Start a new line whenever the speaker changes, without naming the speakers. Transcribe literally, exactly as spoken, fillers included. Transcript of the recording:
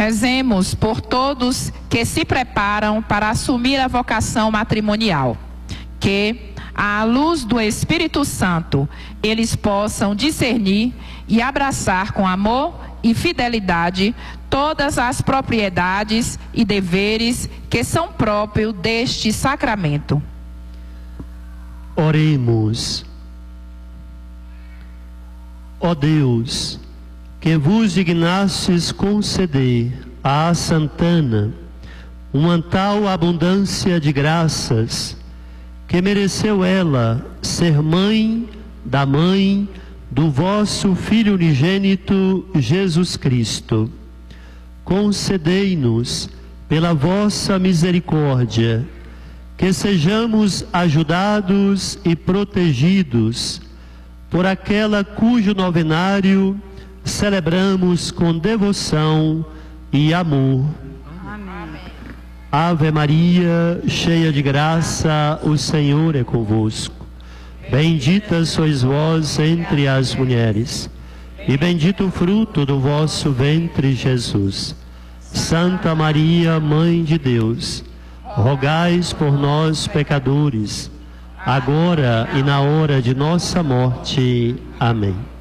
Rezemos por todos que se preparam para assumir a vocação matrimonial, que, à luz do Espírito Santo, eles possam discernir e abraçar com amor e fidelidade todas as propriedades e deveres que são próprios deste sacramento.
Oremos. Ó Deus, que vos dignastes conceder à Santana uma tal abundância de graças, que mereceu ela ser mãe da mãe do vosso Filho unigênito Jesus Cristo. Concedei-nos, pela vossa misericórdia, que sejamos ajudados e protegidos por aquela cujo novenário celebramos com devoção e amor.
Amém.
Ave Maria, cheia de graça, o Senhor é convosco. Bendita sois vós entre as mulheres, e bendito o fruto do vosso ventre, Jesus. Santa Maria, Mãe de Deus, rogais por nós, pecadores, agora e na hora de nossa morte. Amém.